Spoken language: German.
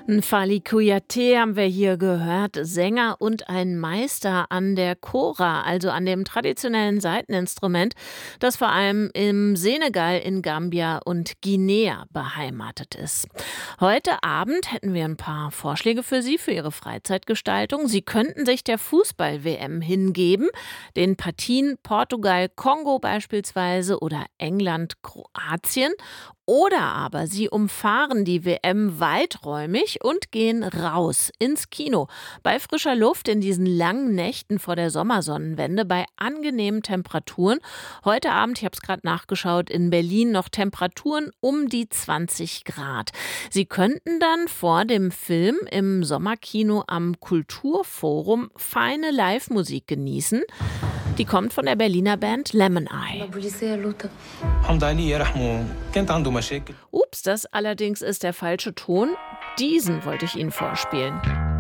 Fally Kouyaté haben wir hier gehört, Sänger und ein Meister an der Kora, also an dem traditionellen Saiteninstrument, das vor allem im Senegal, in Gambia und Guinea beheimatet ist. Heute Abend hätten wir ein paar Vorschläge für Sie für Ihre Freizeitgestaltung. Sie könnten sich der Fußball-WM hingeben, den Partien Portugal-Kongo beispielsweise oder England-Kroatien. Oder aber Sie umfahren die WM weiträumig und gehen raus ins Kino. Bei frischer Luft in diesen langen Nächten vor der Sommersonnenwende, bei angenehmen Temperaturen. Heute Abend, ich habe es gerade nachgeschaut, in Berlin noch Temperaturen um die 20 Grad. Sie könnten dann vor dem Film im Sommerkino am Kulturforum feine Live-Musik genießen. Die kommt von der Berliner Band Lemon Eye. Ups, das allerdings ist der falsche Ton. Diesen wollte ich Ihnen vorspielen.